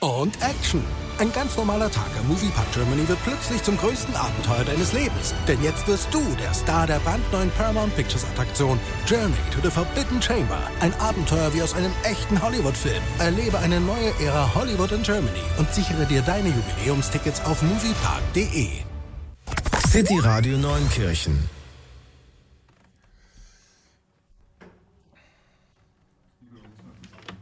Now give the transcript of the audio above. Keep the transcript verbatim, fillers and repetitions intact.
und Action. Ein ganz normaler Tag am Moviepark Germany wird plötzlich zum größten Abenteuer deines Lebens. Denn jetzt wirst du der Star der brandneuen Paramount Pictures Attraktion Journey to the Forbidden Chamber. Ein Abenteuer wie aus einem echten Hollywood-Film. Erlebe eine neue Ära Hollywood in Germany und sichere dir deine Jubiläumstickets auf moviepark punkt de. City Radio Neunkirchen